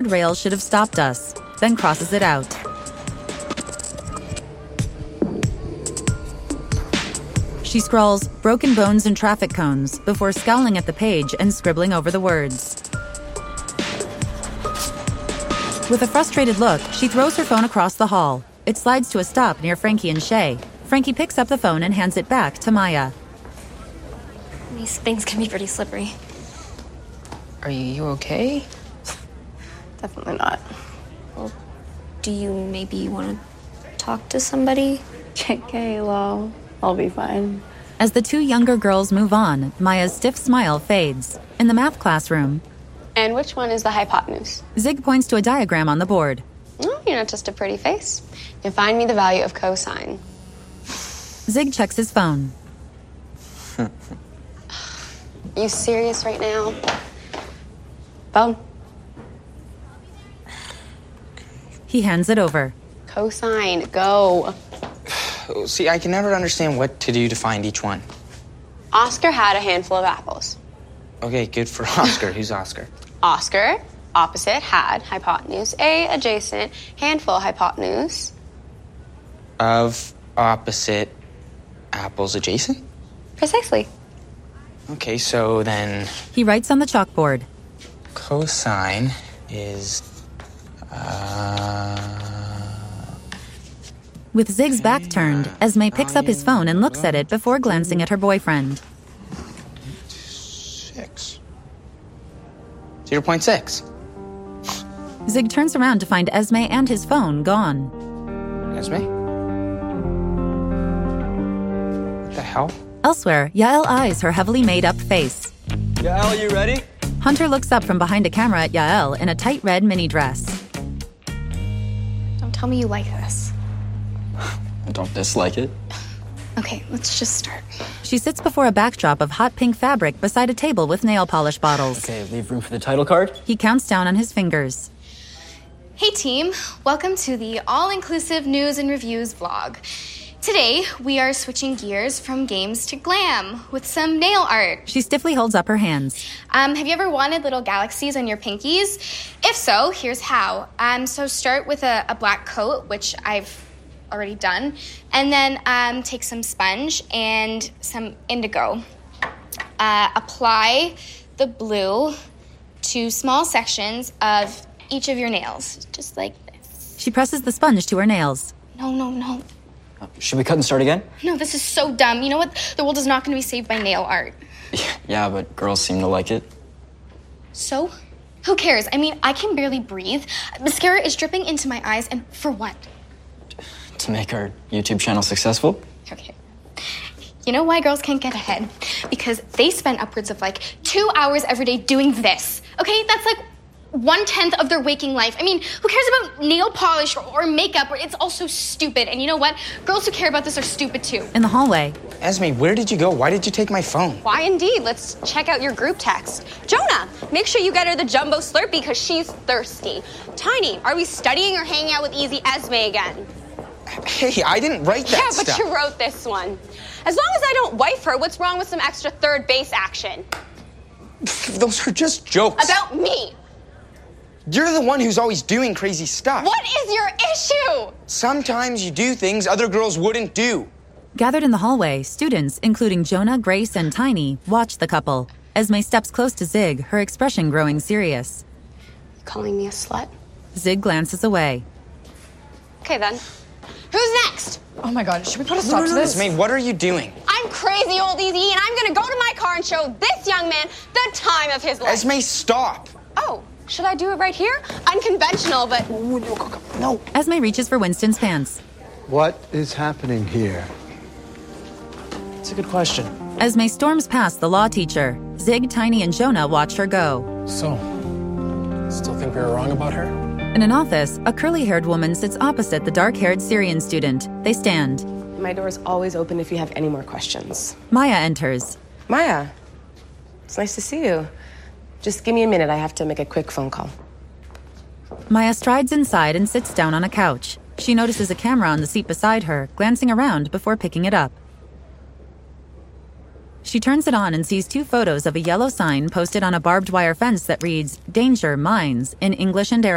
guardrail should have stopped us, then crosses it out. She scrawls broken bones and traffic cones before scowling at the page and scribbling over the words. With a frustrated look, she throws her phone across the hall. It slides to a stop near Frankie and Shay. Frankie picks up the phone and hands it back to Maya. These things can be pretty slippery. Are you okay? Definitely not. Well, do you maybe want to talk to somebody? JK, lol. I'll be fine. As the two younger girls move on, Maya's stiff smile fades. In the math classroom, And which one is the hypotenuse? Zig points to a diagram on the board. Oh, you're not just a pretty face. You find me the value of cosine. Zig checks his phone. Are you serious right now? Phone. He hands it over. Cosine, go. See, I can never understand what to do to find each one. Oscar had a handful of apples. Okay, good for Oscar. Who's Oscar? Oscar, opposite, had, hypotenuse, A, adjacent, handful, hypotenuse. Of opposite apples adjacent? Precisely. Okay, so then He writes on the chalkboard. cosine is, With Zig's back turned, Esme picks up his phone and looks at it before glancing at her boyfriend. 6. 0.6. Zig turns around to find Esme and his phone gone. Esme? What the hell? Elsewhere, Yael eyes her heavily made-up face. Yael, you ready? Hunter looks up from behind a camera at Yael in a tight red mini dress. Don't tell me you like this. I don't dislike it. Okay, let's just start. She sits before a backdrop of hot pink fabric beside a table with nail polish bottles. Okay, leave room for the title card. He counts down on his fingers. Hey team, welcome to the all-inclusive news and reviews vlog. Today, we are switching gears from games to glam with some nail art. She stiffly holds up her hands. Have you ever wanted little galaxies on your pinkies? If so, here's how. So start with a black coat, which I've already done, and then take some sponge and some indigo. Apply the blue to small sections of each of your nails, just like this. She presses the sponge to her nails. No. Should we cut and start again? No, this is so dumb. You know what? The world is not going to be saved by nail art. Yeah, but girls seem to like it. So? Who cares? I mean, I can barely breathe. Mascara is dripping into my eyes, and for what? To make our YouTube channel successful? Okay. You know why girls can't get ahead? Because they spend upwards of 2 hours every day doing this. Okay? That's 1/10 of their waking life. I mean, who cares about nail polish or makeup? It's all so stupid. And you know what? Girls who care about this are stupid too. In the hallway, Esme, where did you go? Why did you take my phone? Why indeed? Let's check out your group text. Jonah, make sure you get her the jumbo Slurpee because she's thirsty. Tiny, are we studying or hanging out with Easy Esme again? Hey, I didn't write that Yeah, stuff. but you wrote this one. As long as I don't wife her, what's wrong with some extra third base action? Those are just jokes. About me. You're the one who's always doing crazy stuff. What is your issue? Sometimes you do things other girls wouldn't do. gathered in the hallway, students, including Jonah, Grace, and Tiny, watch the couple. Esme steps close to Zig, her expression growing serious. You calling me a slut? Zig glances away. Okay then. Who's next? Oh my god, should we put a stop to this? Esme, what are you doing? I'm crazy old Easy, and I'm gonna go to my car and show this young man the time of his life. Esme, stop. Oh, should I do it right here? Unconventional, but... No. Esme reaches for Winston's pants. What is happening here? It's a good question. Esme storms past the law teacher. Zig, Tiny, and Jonah watch her go. So, still think we were wrong about her? In an office, a curly-haired woman sits opposite the dark-haired Syrian student. They stand. My door's always open if you have any more questions. Maya enters. Maya, it's nice to see you. Just give me a minute. I have to make a quick phone call. Maya strides inside and sits down on a couch. She notices a camera on the seat beside her, glancing around before picking it up. She turns it on and sees two photos of a yellow sign posted on a barbed wire fence that reads, "Danger, Mines," in English and Arabic.